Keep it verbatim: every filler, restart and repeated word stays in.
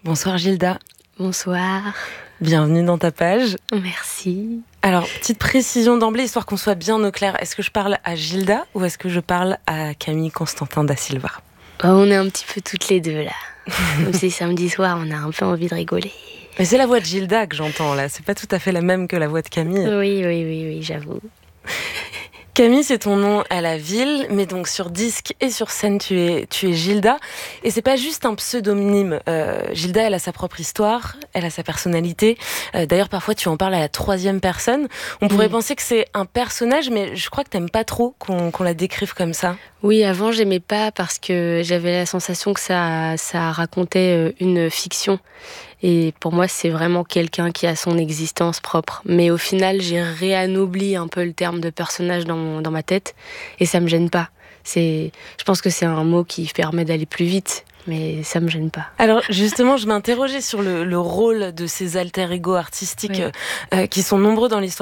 Bonsoir Gilda. Bonsoir. Bienvenue dans ta page. Merci. Alors, petite précision d'emblée, histoire qu'on soit bien au clair. Est-ce que je parle à Gilda ou est-ce que je parle à Camille Constantin da Silva? Oh, on est un petit peu toutes les deux là. Comme c'est samedi soir, on a un peu envie de rigoler. Mais c'est la voix de Gilda que j'entends là, c'est pas tout à fait la même que la voix de Camille. Oui, oui, oui, oui, j'avoue. Camille, c'est ton nom à la ville, mais donc sur disque et sur scène, tu es, tu es Gilda. Et c'est pas juste un pseudonyme. Euh, Gilda, elle a sa propre histoire, elle a sa personnalité. Euh, d'ailleurs, parfois, tu en parles à la troisième personne. On pourrait mmh. penser que c'est un personnage, mais je crois que t'aimes pas trop qu'on, qu'on la décrive comme ça. Oui, avant, j'aimais pas parce que j'avais la sensation que ça, ça racontait une fiction. Et pour moi, c'est vraiment quelqu'un qui a son existence propre. Mais au final, j'ai réanobli un peu le terme de personnage dans, mon, dans ma tête. Et ça me gêne pas. C'est, je pense que c'est un mot qui permet d'aller plus vite. Mais ça me gêne pas. Alors justement, je m'interrogeais sur le, le rôle de ces alter ego artistiques oui. euh, qui sont nombreux dans l'histoire